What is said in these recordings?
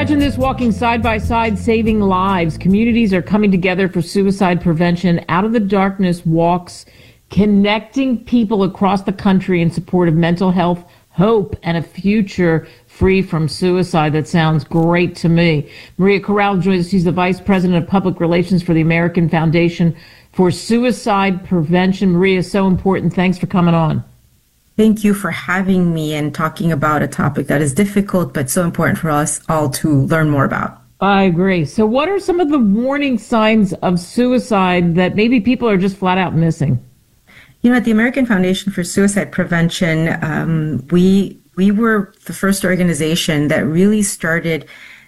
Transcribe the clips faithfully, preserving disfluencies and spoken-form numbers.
Imagine this, walking side by side, saving lives. Communities are coming together for suicide prevention. Out of the Darkness walks, connecting people across the country in support of mental health, hope, and a future free from suicide. That sounds great to me. Maria Corral joins us. She's the Vice President of Public Relations for the American Foundation for Suicide Prevention. Maria, so important. Thanks for coming on. Thank you for having me and talking about a topic that is difficult but so important for us all to learn more about. I agree. So what are some of the warning signs of suicide that maybe people are just flat out missing? You know, at the American Foundation for Suicide Prevention, um, we we were the first organization that really started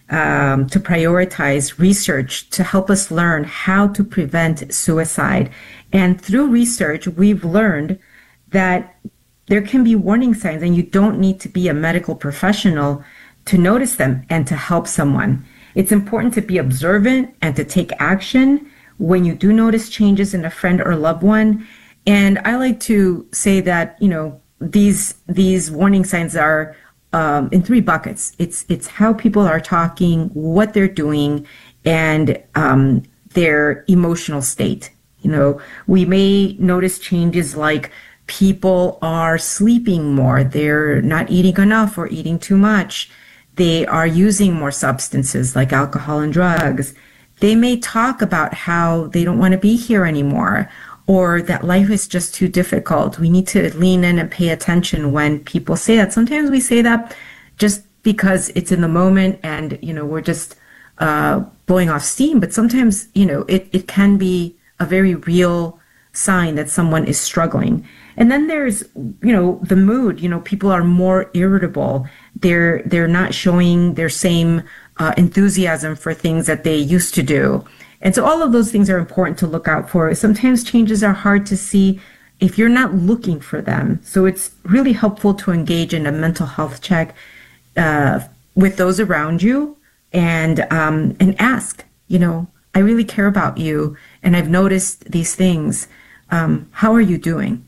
um, to prioritize research to help us learn how to prevent suicide. And through research, we've learned that there can be warning signs, and you don't need to be a medical professional to notice them and to help someone. It's important to be observant and to take action when you do notice changes in a friend or loved one. And I like to say that, you know, these these warning signs are um, in three buckets. It's it's how people are talking, what they're doing, and um, their emotional state. You know, we may notice changes like people are sleeping more, they're not eating enough or eating too much. They are using more substances like alcohol and drugs. They may talk about how they don't want to be here anymore, or that life is just too difficult. We need to lean in and pay attention when people say that. Sometimes we say that just because it's in the moment and, you know, we're just uh, blowing off steam. But sometimes, you know, it, it can be a very real sign that someone is struggling. And then there's, you know, the mood. You know, people are more irritable. They're they're not showing their same uh, enthusiasm for things that they used to do. And so all of those things are important to look out for. Sometimes changes are hard to see if you're not looking for them. So it's really helpful to engage in a mental health check uh, with those around you and um, and ask, you know, I really care about you and I've noticed these things. Um, how are you doing?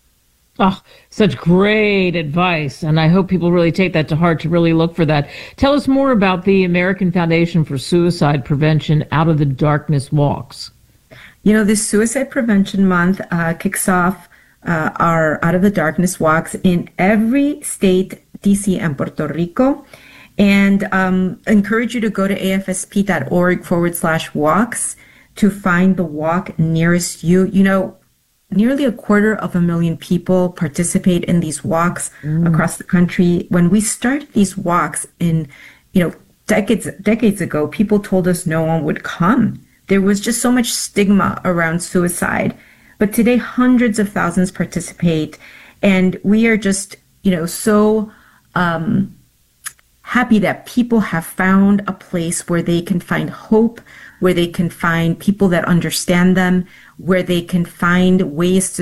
Oh, such great advice. And I hope people really take that to heart to really look for that. Tell us more about the American Foundation for Suicide Prevention, Out of the Darkness walks. You know, this Suicide Prevention Month uh, kicks off uh, our Out of the Darkness walks in every state, D C and Puerto Rico. And um, I encourage you to go to afsp.org forward slash walks to find the walk nearest you. You know, nearly a quarter of a million people participate in these walks mm. across the country. When we started these walks in, you know, decades decades ago, people told us no one would come. There was just so much stigma around suicide. But today, hundreds of thousands participate, and we are just, you know, so um, happy that people have found a place where they can find hope, where they can find people that understand them, where they can find ways to